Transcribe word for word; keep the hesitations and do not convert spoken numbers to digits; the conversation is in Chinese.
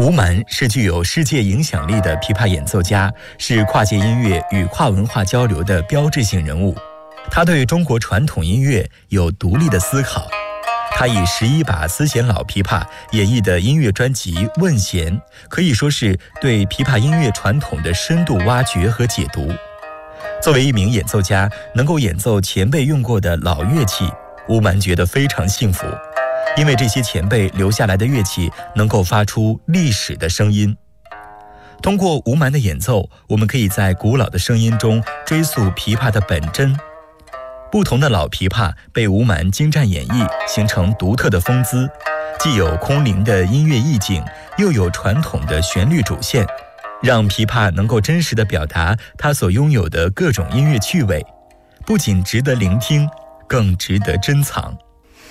吴蛮是具有世界影响力的琵琶演奏家，是跨界音乐与跨文化交流的标志性人物。他对中国传统音乐有独立的思考。他以十一把丝弦老琵琶演绎的音乐专辑《问弦》，可以说是对琵琶音乐传统的深度挖掘和解读。作为一名演奏家，能够演奏前辈用过的老乐器，吴蛮觉得非常幸福，因为这些前辈留下来的乐器能够发出历史的声音。通过吴蛮的演奏，我们可以在古老的声音中追溯琵琶的本真。不同的老琵琶被吴蛮精湛演绎，形成独特的风姿，既有空灵的音乐意境，又有传统的旋律主线，让琵琶能够真实地表达它所拥有的各种音乐趣味，不仅值得聆听，更值得珍藏。